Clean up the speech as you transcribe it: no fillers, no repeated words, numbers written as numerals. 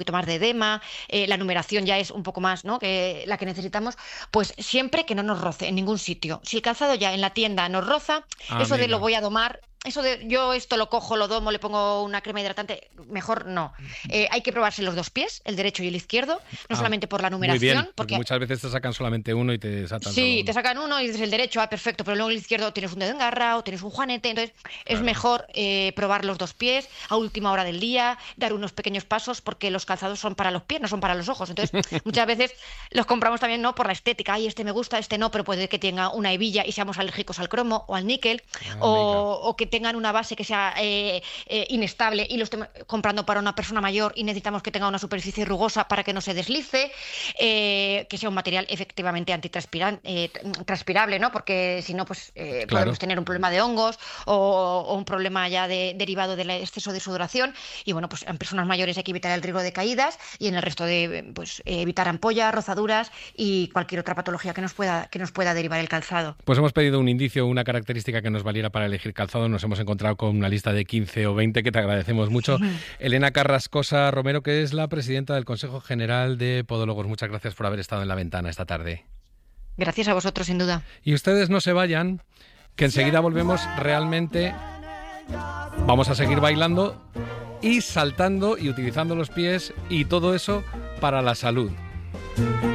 poquito más de edema, la numeración ya es un poco más, ¿no?, que la que necesitamos, pues siempre que no nos roce en ningún sitio. Si el calzado ya en la tienda nos roza, eso de lo Amiga. voy a domar, eso de yo esto lo cojo, lo domo, le pongo una crema hidratante, mejor no. Hay que probarse los dos pies, el derecho y el izquierdo, no Ah, solamente por la muy bien, numeración, porque porque muchas veces te sacan solamente uno y te saltan solo sí, te uno. sacan uno y dices el derecho, perfecto, pero luego el izquierdo tienes un dedo engarrado, tienes un juanete, entonces es Claro. mejor probar los dos pies a última hora del día, dar unos pequeños pasos, porque los calzados son para los pies, no son para los ojos. Entonces, muchas veces los compramos también no por la estética, ay, este me gusta, este no, pero puede que tenga una hebilla y seamos alérgicos al cromo o al níquel, Amiga. o que tengan una base que sea inestable y lo estemos comprando para una persona mayor y necesitamos que tenga una superficie rugosa para que no se deslice, que sea un material efectivamente transpirable, ¿no? Porque si no, pues Claro. podemos tener un problema de hongos o un problema ya derivado del exceso de sudoración. Y bueno, pues en personas mayores hay que evitar el riesgo de caídas y en el resto de, pues evitar ampollas, rozaduras y cualquier otra patología que nos pueda derivar el calzado. Pues hemos pedido un indicio, una característica que nos valiera para elegir calzado. Nos hemos encontrado con una lista de 15 o 20 que te agradecemos mucho. Elena Carrascosa Romero, que es la presidenta del Consejo General de Podólogos. Muchas gracias por haber estado en La Ventana esta tarde. Gracias a vosotros, sin duda. Y ustedes no se vayan, que enseguida volvemos realmente. Vamos a seguir bailando y saltando y utilizando los pies y todo eso para la salud.